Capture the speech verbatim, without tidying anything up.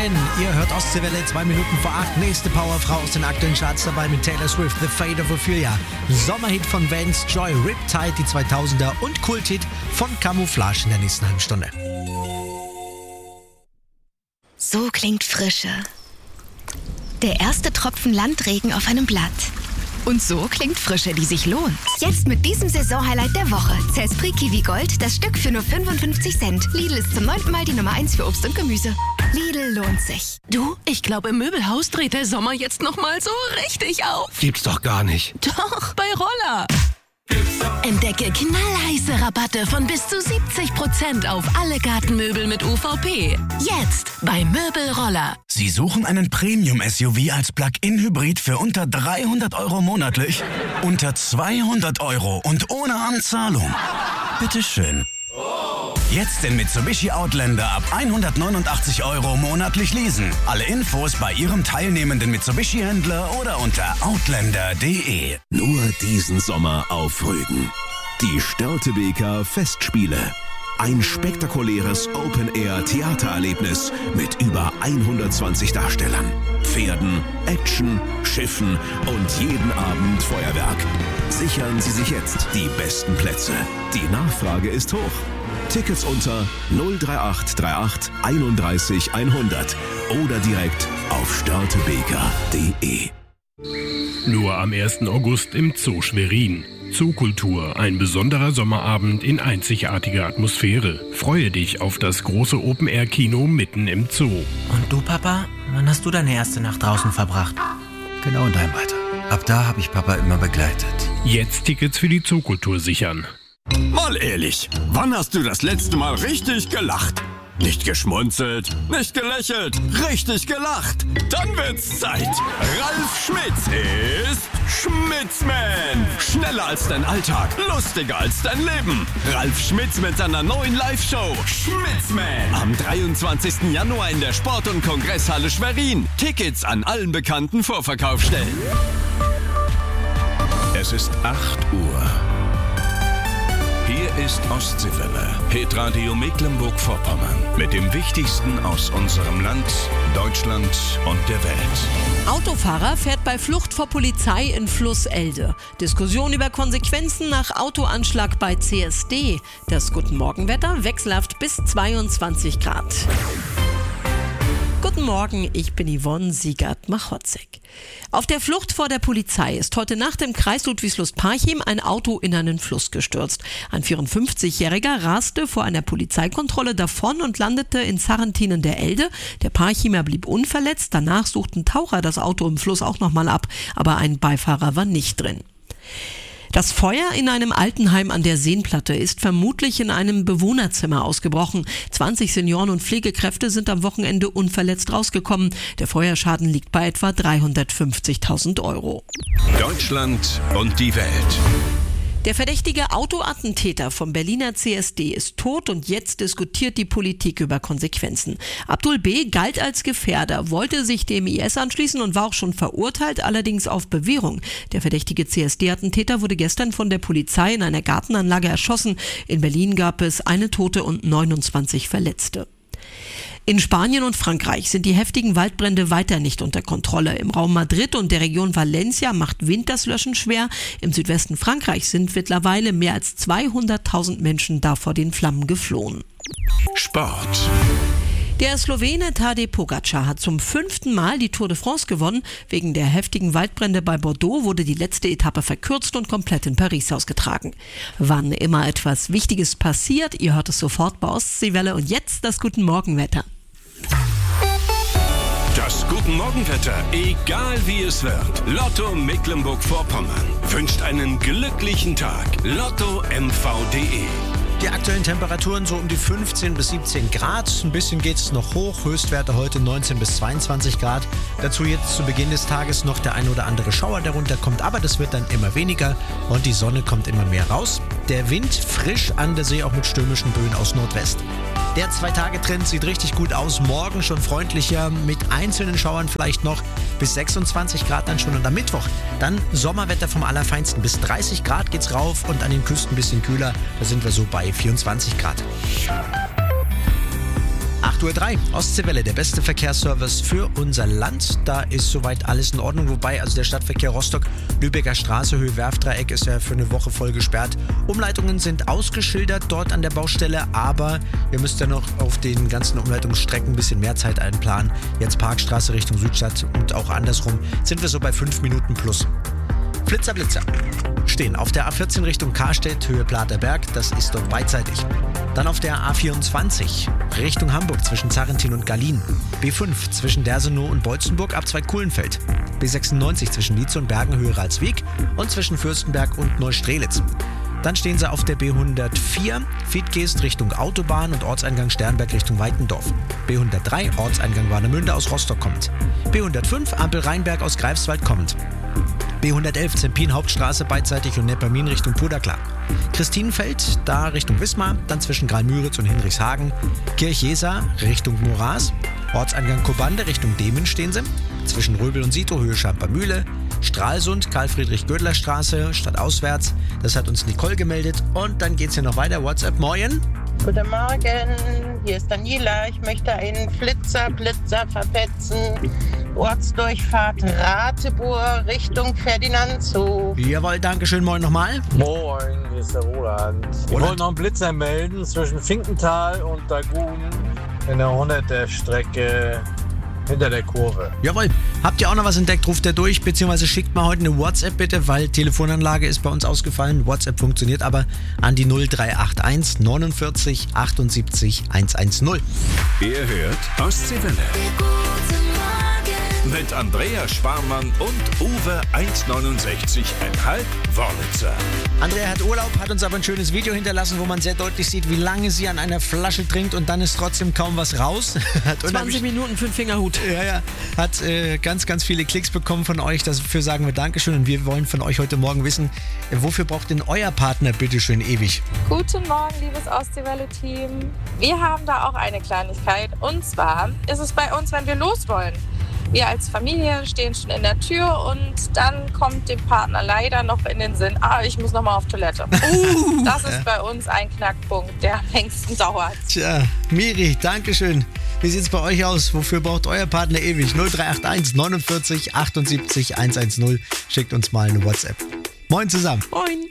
Morgen, ihr hört Ostseewelle, zwei Minuten vor acht. Nächste Powerfrau aus den aktuellen Charts dabei mit Taylor Swift, The Fate of Ophelia. Sommerhit von Vance Joy, Riptide, die zweitausender und Kulthit von Camouflage in der nächsten halben Stunde. So klingt Frische. Der erste Tropfen Landregen auf einem Blatt. Und so klingt Frische, die sich lohnt. Jetzt mit diesem Saisonhighlight der Woche. Cespri Kiwi Gold, das Stück für nur fünfundfünfzig Cent. Lidl ist zum neunten Mal die Nummer eins für Obst und Gemüse. Lidl lohnt sich. Du, ich glaube, im Möbelhaus dreht der Sommer jetzt nochmal so richtig auf. Gibt's doch gar nicht. Doch, bei Roller. Entdecke knallheiße Rabatte von bis zu siebzig Prozent auf alle Gartenmöbel mit U V P. Jetzt bei Möbelroller. Sie suchen einen Premium-S U V als Plug-in-Hybrid für unter dreihundert Euro monatlich? Unter zweihundert Euro und ohne Anzahlung? Bitteschön. Jetzt den Mitsubishi Outlander ab hundertneunundachtzig Euro monatlich leasen. Alle Infos bei Ihrem teilnehmenden Mitsubishi-Händler oder unter outlander punkt de. Nur diesen Sommer auf Rügen. Die Störtebeker Festspiele. Ein spektakuläres Open-Air-Theatererlebnis mit über hundertzwanzig Darstellern, Pferden, Action, Schiffen und jeden Abend Feuerwerk. Sichern Sie sich jetzt die besten Plätze. Die Nachfrage ist hoch. Tickets unter null drei acht drei acht einunddreißig hundert oder direkt auf störtebeker punkt de. Nur am ersten August im Zoo Schwerin. Zookultur, ein besonderer Sommerabend in einzigartiger Atmosphäre. Freue dich auf das große Open-Air-Kino mitten im Zoo. Und du, Papa? Wann hast du deine erste Nacht draußen verbracht? Genau in deinem Alter. Ab da habe ich Papa immer begleitet. Jetzt Tickets für die Zookultur sichern. Mal ehrlich, wann hast du das letzte Mal richtig gelacht? Nicht geschmunzelt, nicht gelächelt, richtig gelacht. Dann wird's Zeit. Ralf Schmitz ist Schmitzman. Schneller als dein Alltag, lustiger als dein Leben. Ralf Schmitz mit seiner neuen Live-Show Schmitzman. Am dreiundzwanzigsten Januar in der Sport- und Kongresshalle Schwerin. Tickets an allen bekannten Vorverkaufsstellen. Es ist acht Uhr. Hier ist Ostseewelle, Hitradio Mecklenburg-Vorpommern. Mit dem Wichtigsten aus unserem Land, Deutschland und der Welt. Autofahrer fährt bei Flucht vor Polizei in Flusselde. Diskussion über Konsequenzen nach Autoanschlag bei C S D. Das Guten Morgenwetter wechselhaft bis zweiundzwanzig Grad. Guten Morgen, ich bin Yvonne Siegert-Machotzek. Auf der Flucht vor der Polizei ist heute Nacht im Kreis Ludwigslust-Parchim ein Auto in einen Fluss gestürzt. Ein vierundfünfzigjähriger raste vor einer Polizeikontrolle davon und landete in Sarrentinen der Elde. Der Parchimer blieb unverletzt. Danach suchten Taucher das Auto im Fluss auch nochmal ab, aber ein Beifahrer war nicht drin. Das Feuer in einem Altenheim an der Seenplatte ist vermutlich in einem Bewohnerzimmer ausgebrochen. zwanzig Senioren und Pflegekräfte sind am Wochenende unverletzt rausgekommen. Der Feuerschaden liegt bei etwa dreihundertfünfzigtausend Euro. Deutschland und die Welt. Der verdächtige Autoattentäter vom Berliner C S D ist tot und jetzt diskutiert die Politik über Konsequenzen. Abdul B. galt als Gefährder, wollte sich dem I S anschließen und war auch schon verurteilt, allerdings auf Bewährung. Der verdächtige C S D-Attentäter wurde gestern von der Polizei in einer Gartenanlage erschossen. In Berlin gab es eine Tote und neunundzwanzig Verletzte. In Spanien und Frankreich sind die heftigen Waldbrände weiter nicht unter Kontrolle. Im Raum Madrid und der Region Valencia macht Wind das Löschen schwer. Im Südwesten Frankreichs sind mittlerweile mehr als zweihunderttausend Menschen da vor den Flammen geflohen. Sport. Der Slowene Tadej Pogačar hat zum fünften Mal die Tour de France gewonnen. Wegen der heftigen Waldbrände bei Bordeaux wurde die letzte Etappe verkürzt und komplett in Paris ausgetragen. Wann immer etwas Wichtiges passiert, ihr hört es sofort bei Ostseewelle und jetzt das Guten Morgenwetter. Das Guten Morgenwetter, egal wie es wird. Lotto Mecklenburg-Vorpommern wünscht einen glücklichen Tag. Lotto M V punkt de. Die aktuellen Temperaturen so um die fünfzehn bis siebzehn Grad. Ein bisschen geht es noch hoch. Höchstwerte heute neunzehn bis zweiundzwanzig Grad. Dazu jetzt zu Beginn des Tages noch der ein oder andere Schauer, der runterkommt. Aber das wird dann immer weniger und die Sonne kommt immer mehr raus. Der Wind frisch an der See, auch mit stürmischen Böen aus Nordwest. Der Zwei-Tage-Trend sieht richtig gut aus. Morgen schon freundlicher, mit einzelnen Schauern vielleicht noch bis sechsundzwanzig Grad dann schon. Und am Mittwoch dann Sommerwetter vom Allerfeinsten. Bis dreißig Grad geht's rauf und an den Küsten ein bisschen kühler. Da sind wir so bei vierundzwanzig Grad. acht Uhr drei. Ostseewelle, der beste Verkehrsservice für unser Land. Da ist soweit alles in Ordnung. Wobei, also der Stadtverkehr Rostock, Lübecker Straße, Höhe Werftdreieck ist ja für eine Woche voll gesperrt. Umleitungen sind ausgeschildert dort an der Baustelle, aber ihr müsst ja noch auf den ganzen Umleitungsstrecken ein bisschen mehr Zeit einplanen. Jetzt Parkstraße Richtung Südstadt und auch andersrum sind wir so bei fünf Minuten plus. Flitzer, Blitzer stehen auf der A vierzehn Richtung Karstedt, Höhe Platerberg, das ist dort beidseitig. Dann auf der A vierundzwanzig Richtung Hamburg zwischen Zarrentin und Gallien. B fünf zwischen Dersenow und Beutzenburg, Abzweig Kuhlenfeld. B sechsundneunzig zwischen Lietz und Bergen, Höhe Ralswiek und zwischen Fürstenberg und Neustrelitz. Dann stehen sie auf der B hundertvier, Wiedgeest Richtung Autobahn und Ortseingang Sternberg Richtung Weitendorf. B hundertdrei, Ortseingang Warnemünde aus Rostock kommt. B hundertfünf, Ampel Rheinberg aus Greifswald kommt. B hundertelf, Zempin Hauptstraße beidseitig und Neppermin Richtung Puderklar. Christinenfeld, da Richtung Wismar, dann zwischen Graal-Müritz und Hinrichshagen. Kirchjesa Richtung Moraß. Ortseingang Kobande Richtung Demen stehen sie. Zwischen Röbel und Sito, Höhe Schampermühle. Stralsund, Karl-Friedrich-Gödler-Straße, stadtauswärts. Das hat uns Nicole gemeldet. Und dann geht's hier noch weiter. WhatsApp, moin. Guten Morgen, hier ist Daniela. Ich möchte einen Flitzer, Blitzer verpetzen. Ortsdurchfahrt Rateburg Richtung Ferdinandshof. Jawohl, danke schön. Moin nochmal. Moin, hier ist der Roland. Ich wollte noch einen Blitzer melden zwischen Finkenthal und Dagun in der hunderter Strecke hinter der Kurve. Jawohl. Habt ihr auch noch was entdeckt, ruft er durch, beziehungsweise schickt mal heute eine WhatsApp bitte, weil Telefonanlage ist bei uns ausgefallen. WhatsApp funktioniert aber an die null drei acht eins neunundvierzig achtundsiebzig hundertzehn. Ihr hört Ostseewelle. Mit Andrea Schwarmann und Uwe eins neunundsechzig Komma fünf Wörlitzer. Andrea hat Urlaub, hat uns aber ein schönes Video hinterlassen, wo man sehr deutlich sieht, wie lange sie an einer Flasche trinkt und dann ist trotzdem kaum was raus. Hat zwanzig Minuten für den Fingerhut. Ja, ja. Hat äh, ganz, ganz viele Klicks bekommen von euch. Dafür sagen wir Dankeschön und wir wollen von euch heute Morgen wissen, äh, wofür braucht denn euer Partner bitteschön ewig? Guten Morgen, liebes Ostseewelle-Team. Wir haben da auch eine Kleinigkeit und zwar ist es bei uns, wenn wir los wollen. Wir als Familie stehen schon in der Tür und dann kommt dem Partner leider noch in den Sinn, ah, ich muss noch mal auf Toilette. Uh, das ist ja bei uns ein Knackpunkt, der am längsten dauert. Tja, Miri, Dankeschön. Wie sieht's bei euch aus? Wofür braucht euer Partner ewig? null drei acht eins neunundvierzig achtundsiebzig hundertzehn. Schickt uns mal eine WhatsApp. Moin zusammen. Moin.